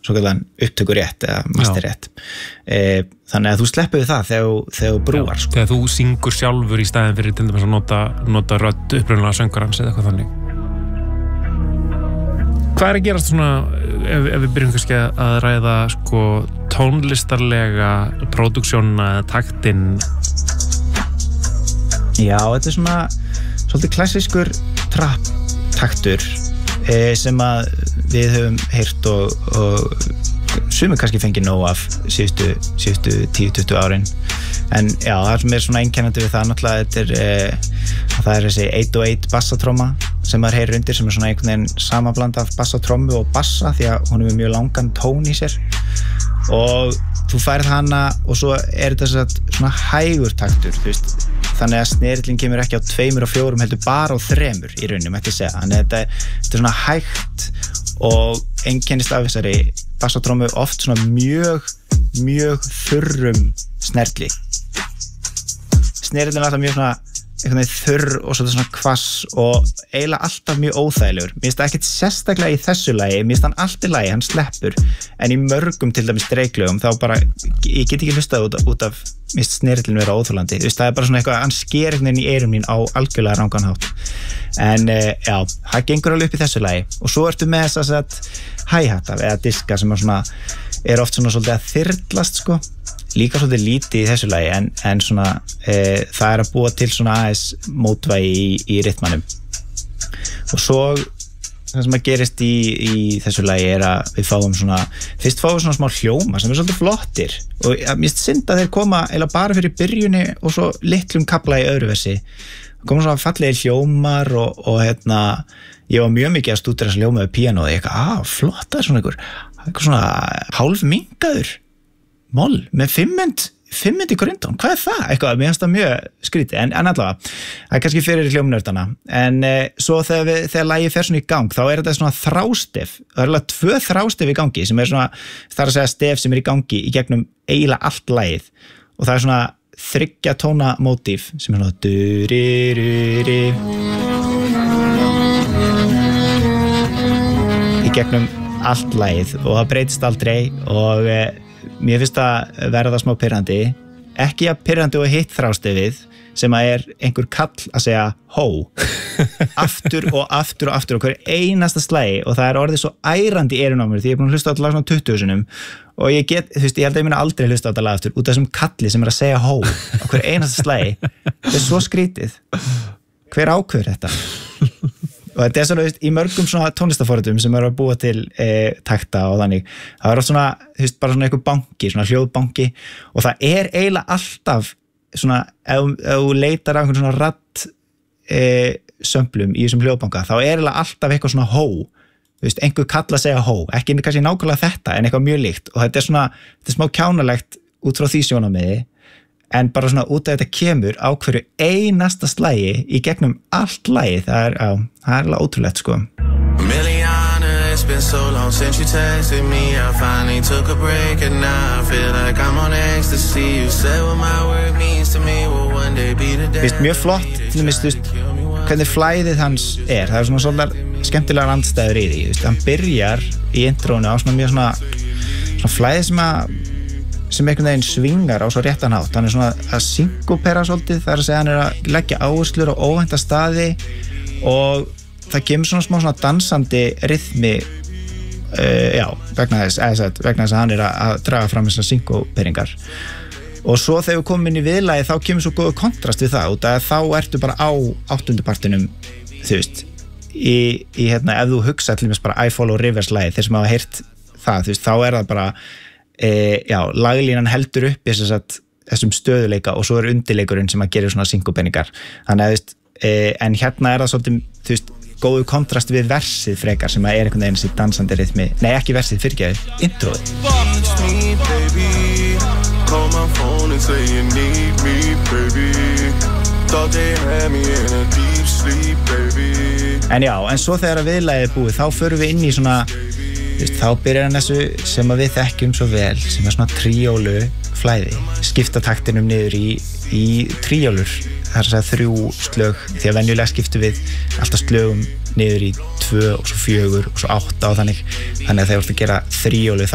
svokallan upptökurétt eða masterrétt þannig að þú sleppur við það þegar þú brúar sko. Þegar þú syngur sjálfur í staðinn fyrir til dæmis að nota rödd upprunalega söngvarans eða eitthvað þannig Hvað að gerast svona ef við byrjum kannski að ræða sko tónlistarlega pródúksjónina eða taktinn Já, þetta svona svolítið klassískur trap taktur sem að við höfum heyrt og sumir kannski fengið nóg af síðustu 10-20 árin en já, það sem svona einkennandi við það náttúrulega það er þessi 808 bassatróma sem maður heyrir undir sem svona einhvern veginn samablanda af bassatrómmu og bassa því að hún hefur mjög langan tón í sér og þú færð hana og svo þetta svona hægur taktur þú veist þannig að snerillin kemur ekki á 2 og 4 heldur bara á 3 í rauninni mætti segja þannig að þetta er svona hægt og einkennist af þessari bassatrómmu oft svona mjög þurrum snerli snerillin er alltaf mjög svona einhvern veginn þurr og svona hvass og eiginlega alltaf mjög óþægilegur mér finnst það ekkert sérstaklega í þessu lagi mér finnst hann allt í lagi, hann sleppur en í mörgum til dæmis dreiklögum þá bara ég get ekki hlustað út af mér finnst snerillin vera óþolandi þú veist það er bara svona eitthvað hann sker einhvern veginn í eyrum mín á algjörlega rangan hátt en já, það gengur alveg upp í þessu lagi og svo ertu með þess að hi-hata eða diska sem er oft svona svolítið að þyrlast sko líka svolítið lítið í þessu lagi en svona það er að búa til svona aðeins mótvægi í rytmanum og svo það sem að gerist í þessu lagi er að við fáum svona svona smá hljóma sem er svolítið flottir og mér finnst synd að þeir koma eða bara fyrir byrjunni og svo litlum kafla í öðru versi koma svona fallegir hljómar og ég var mjög mikið að stúdera þessa hljóma við píanóið ég eitthvað, flott það er svona eitthvað svona hálfmingaður moll með 5 í grundtón, hvað er það? Eitthvað, mér finnst það mjög skrítið, en allavega það er kannski fyrir hljómnördana en svo þegar lagið fer svona í gang þá er þetta svona þrástef það er alveg 2 þrástef í gangi sem er svona, það er að segja stef sem er í gangi í gegnum eiginlega allt lagið og það er svona 3 tóna mótíf sem er svona du-ri-ri-ri í gegnum allt lagið og það breytist aldrei og mér finnst það verða smá pirrandi ekki að pirrandi og hitt þrástefið sem að er einhver kall að segja hó aftur og hverju einasta slagi og það er orðið svo ærandi í eyrun á mér því ég er búin að hlusta á þetta lag svona 20 sinnum og ég held að ég muni aldrei hlusta á þetta lag aftur út af þessum kalli sem er að segja hó á hverju einasta slagi þetta er svo skrítið hver ákveður þetta og þetta er svona í mörgum svona tónlistaforritum sem eru að búa til takta og þannig það er oft svona, bara svona einhver banki svona hljóðbanki og það er eiginlega alltaf svona ef þú leitar af einhvern svona radd sömplum í þessum hljóðbanka þá er eiginlega alltaf eitthvað svona hó einhver kall að segja hó ekki kannski nákvæmlega þetta en eitthvað mjög líkt og þetta er smá kjánalegt út frá því sjónarmiði en bara svona út af þetta kemur á hverju einasta slagi í gegnum allt lagið það er alveg ótrúlegt sko Miliana, it's been so long since you texted me I finally took a break and now I feel like I'm on ecstasy You said what my work means to me will one day be the day Vist mjög flott til að hvernig flæðið hans það er svona svolítið skemmtilegar andstæður í því hann byrjar í intrónu á svona mjög svona flæðið sem einhvern veginn svingar á svo réttan hátt hann er svona að synkopera svolítið það er að segja hann er að leggja áherslur á óvænta staði og það kemur svona smá svona dansandi rytmi vegna þess að hann er að draga fram þessar synkoperingar og svo þegar við komum inn í viðlagi þá kemur svo góð kontrast við það út að þá ertu bara á 8. partinum þú veist ef þú hugsa til þess bara I Follow Rivers lagið þeir sem hafa heyrt það þú veist þá er það bara laglínan heldur upp þessum stöðuleika og svo er undirleikurinn sem að gera svona synkopeningar þannig að en hérna er það svolítið þú veist, góðu kontrast við versið frekar sem að er einhvern veginn sér dansandi rytmi nei ekki versið, fyrirgefið, introið en já, en svo þegar að viðlagið er búið þá förum við inn í svona þá byrjar hann þessu sem að við þekkjum svo vel sem er svona tríólu flæði skipta taktinum niður í tríólur það er að segja 3 slög því að venjulega skiptum við alltaf slögum niður í 2 og svo 4 og svo 8 og þannig að þegar þú ert að gera tríólu